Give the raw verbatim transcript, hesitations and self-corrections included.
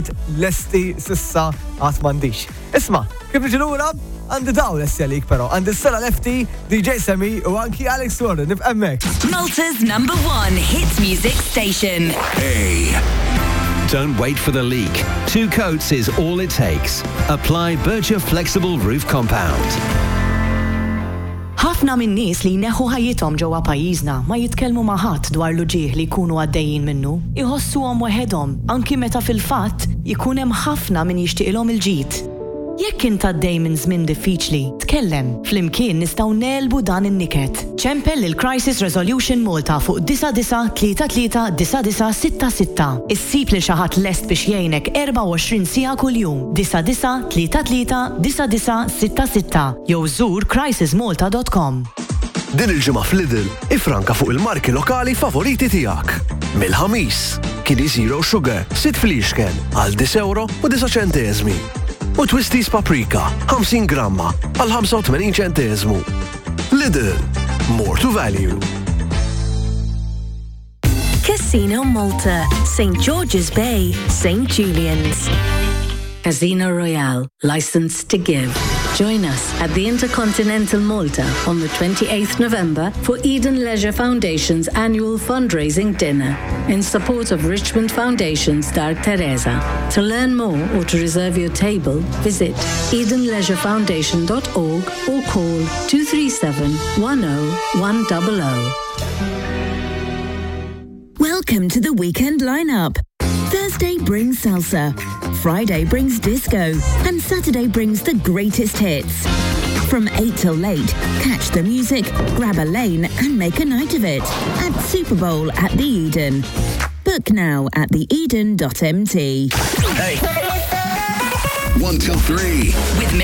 lesti sissa għat m'għandix. Isma', kif niġi lura? Għandi daw lesti għalik però, għandi s-sala Lefty, D J Semi u anki Alex Warren, nifqemmek. Malta's number one hits music station. Hey. Don't wait for the leak. Two coats is all it takes. Apply Berger Flexible Roof Compound. Ħafna minn nies li jneħħu ħajjithom ġewwa pajjiżna ma jitkellmu ma' ħadd dwar l-uġigħ li jkunu għaddejjin minnu, iħossuhom waħedhom anki meta fil-fatt jkun hemm ħafna min jixtieqilhom il-ġid. Jekk int għaddej minn żmien diffiċli, tkellem, flimkien nistgħu nelbu dan in-niket. ċempel il-Crisis Resolution Malta fuq disa disa tlieta tlieta disa disa sitta sitta. Issib lil xi ħadd lest biex jgħinek erba' u għoxrin siegħa kuljum. disa disa tlieta tlieta disa disa sitta sitta jew żur crisis malta dot com. Din il-ġimgħa f'Lidl ifranka fuq il-marki lokali favoriti tiegħek. Mill-ħamis, Kiddy Zero Sugar, sitt fliexken għal dis euro u disa ċenteżmi. U Twisties Paprika, ħamsin gramma għal ħamsa u tmenin ċenteżmu. Lidl, more to value. Casino Malta, Saint George's Bay, Saint Julian's. Casino Royale, licensed to give. Join us at the Intercontinental Malta on the twenty-eighth of November for Eden Leisure Foundation's annual fundraising dinner in support of Richmond Foundation's Dar Teresa. To learn more or to reserve your table, visit eden leisure foundation dot org or call two three seven, one oh one hundred. Welcome to the weekend lineup. Thursday brings salsa, Friday brings disco, and Saturday brings the greatest hits. From eight till late, catch the music, grab a lane, and make a night of it at Super Bowl at the Eden. Book now at the eden dot m t. Hey. One, two, three. With